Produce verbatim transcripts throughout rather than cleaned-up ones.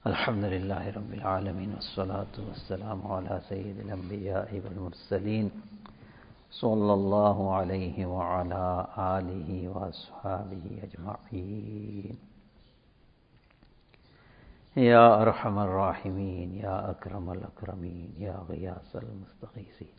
الحمد لله رب العالمين والصلاة والسلام على سيد الأنبياء والمرسلين صلى الله عليه وعلى آله وأصحابه أجمعين. يا أرحم الراحمين يا أكرم الأكرمين يا غياث المستغيثين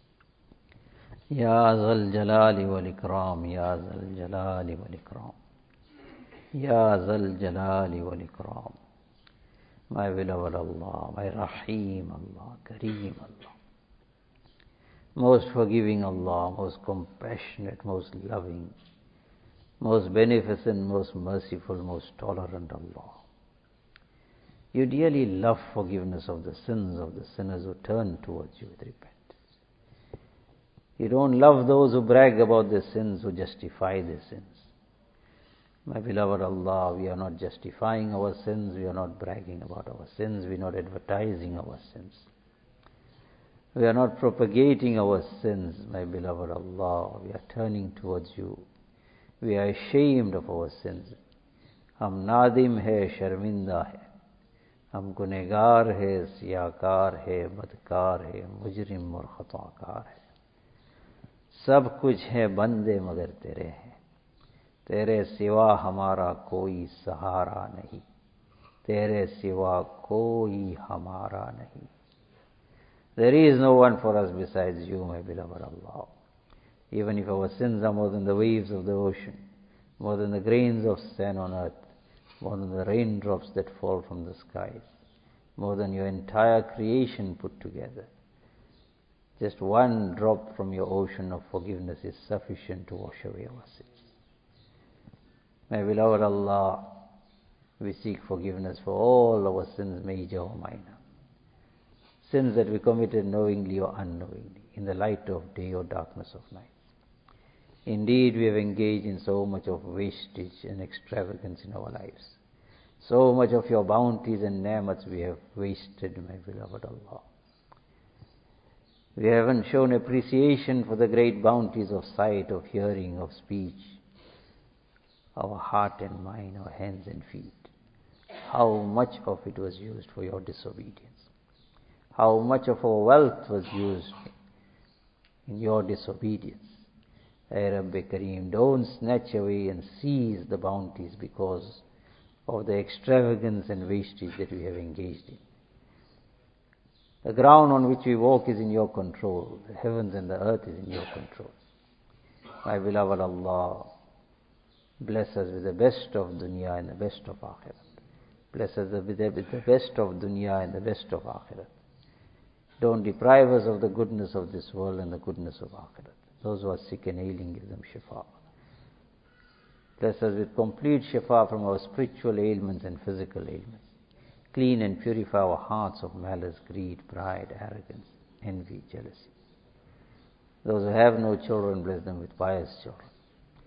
يا ذا الجلال والإكرام يا ذا الجلال والإكرام يا ذا الجلال والإكرام. My beloved Allah, my Rahim Allah, Kareem Allah, most forgiving Allah, most compassionate, most loving, most beneficent, most merciful, most tolerant Allah. You dearly love forgiveness of the sins of the sinners who turn towards you with repentance. You don't love those who brag about their sins, who justify their sins. My beloved Allah, we are not justifying our sins, we are not bragging about our sins, we are not advertising our sins. We are not propagating our sins, my beloved Allah. We are turning towards you. We are ashamed of our sins. Hum nadim hai, sharminda hai. Hum gunegar hai, siyakar hai, badkar hai, mujrim aur khatakar hai. Sab kuch hai bande magar tere hai. तेरे सिवा हमारा कोई सहारा नहीं, तेरे सिवा कोई हमारा नहीं. There is no one for us besides you, my beloved Allah. Even if our sins are more than the waves of the ocean, more than the grains of sand on earth, more than the raindrops that fall from the skies, more than your entire creation put together, just one drop from your ocean of forgiveness is sufficient to wash away our sins. My beloved Allah, we seek forgiveness for all our sins, major or minor. Sins that we committed knowingly or unknowingly, in the light of day or darkness of night. Indeed, we have engaged in so much of wastage and extravagance in our lives. So much of your bounties and ni'mats we have wasted, my beloved Allah. We haven't shown appreciation for the great bounties of sight, of hearing, of speech, our heart and mind, our hands and feet. How much of it was used for your disobedience. How much of our wealth was used in your disobedience. Ay Rabbi Kareem, don't snatch away and seize the bounties because of the extravagance and wastage that we have engaged in. The ground on which we walk is in your control. The heavens and the earth is in your control. My beloved Allah, bless us with the best of dunya and the best of akhirat. Bless us with the best of dunya and the best of akhirat. Don't deprive us of the goodness of this world and the goodness of akhirat. Those who are sick and ailing, give them shifa. Bless us with complete shifa from our spiritual ailments and physical ailments. Clean and purify our hearts of malice, greed, pride, arrogance, envy, jealousy. Those who have no children, bless them with pious children.